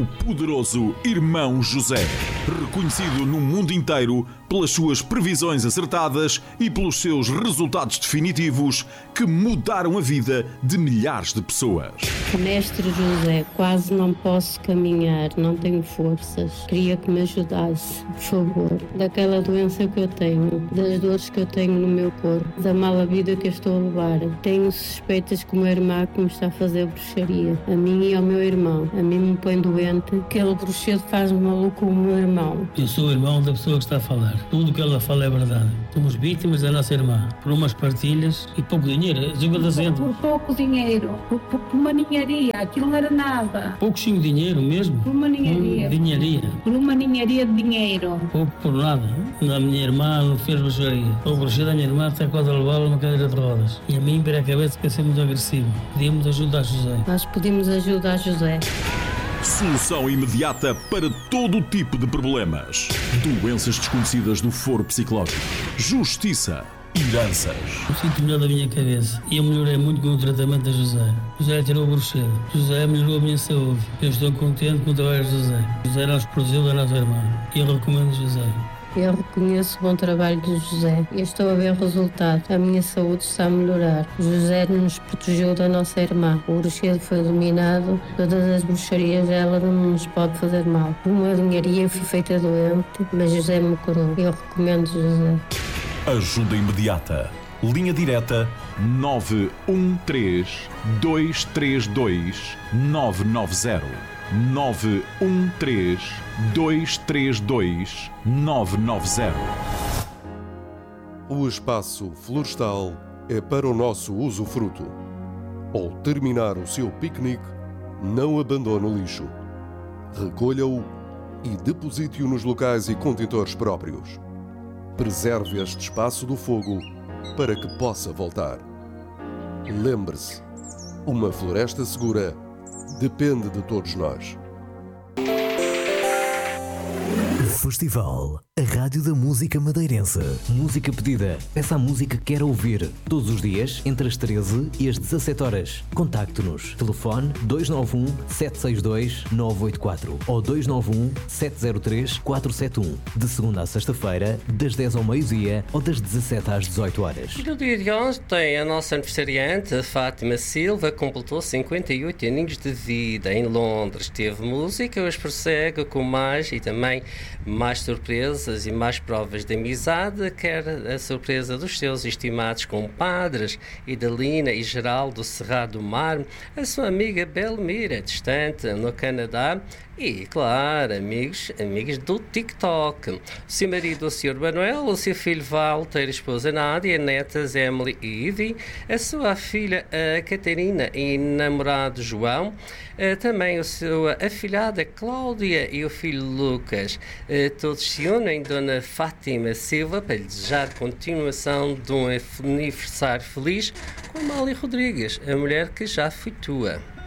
poderoso Irmão José, reconhecido no mundo inteiro pelas suas previsões acertadas e pelos seus resultados definitivos que mudaram a vida de milhares de pessoas. Mestre José, quase não posso caminhar, não tenho forças. Queria que me ajudasse, por favor, daquela doença que eu tenho, das dores que eu tenho no meu corpo, da mala vida que eu estou a levar. Tenho suspeitas que o meu irmão que me está a fazer bruxaria, a mim e ao meu irmão. A mim me põe doente, aquele bruxedo faz-me maluco o meu irmão. Eu sou o irmão da pessoa que está a falar. Tudo o que ela fala é verdade. Somos vítimas da nossa irmã, por umas partilhas e pouco dinheiro. Ajuda da gente. Por pouco dinheiro, por uma ninharia, aquilo não era nada. Pouquinho dinheiro mesmo? Por uma ninharia. Por uma ninharia de dinheiro. Pouco por nada. A minha irmã não fez bruxaria. O bruxedo da minha irmã até quase levá-la numa cadeira de rodas. E a mim, para a cabeça, quer ser muito agressivo. Pedimos ajuda a José. Nós pedimos ajuda a José. Solução imediata para todo tipo de problemas. Doenças desconhecidas do foro psicológico. Justiça. Heranças. Eu sinto melhor da minha cabeça e eu melhorei muito com o tratamento da José. José tirou o bruxedo. José melhorou a minha saúde. Eu estou contente com o trabalho de José. José nos protegeu da nossa irmã. E eu recomendo José. Eu reconheço o bom trabalho de José e estou a ver o resultado. A minha saúde está a melhorar. José nos protegeu da nossa irmã. O bruxedo foi eliminado. Todas as bruxarias, ela não nos pode fazer mal. Uma linharia eu fui feita doente, mas José me curou. Eu recomendo José. Ajuda imediata. Linha direta 913-232-990. 913-232-990. O espaço florestal é para o nosso usufruto. Ao terminar o seu piquenique, não abandone o lixo. Recolha-o e deposite-o nos locais e contentores próprios. Preserve este espaço do fogo para que possa voltar. Lembre-se, uma floresta segura depende de todos nós. Festival, a rádio da música madeirense. Música pedida. Peça a música que quer ouvir. Todos os dias, entre as 13 e as 17 horas. Contacte-nos. Telefone 291-762-984 ou 291-703-471. De segunda à sexta-feira, das 10 ao meio-dia ou das 17 às 18 horas. No dia de ontem, a nossa aniversariante, Fátima Silva, completou 58 aninhos de vida. Em Londres teve música, hoje prossegue com mais e também mais surpresas e mais provas de amizade, quer a surpresa dos seus estimados compadres Idalina e Geraldo Cerrado do Mar, a sua amiga Belmira, distante no Canadá, e, claro, amigos do TikTok. O seu marido, o Sr. Manuel, o seu filho Walter, a esposa Nádia, netas Emily e Ivy, a sua filha a Catarina e namorado João, também a sua afilhada Cláudia e o filho Lucas. Todos se unem Dona Fátima Silva para lhe desejar continuação de um aniversário feliz com a Amália Rodrigues, a mulher que já foi tua.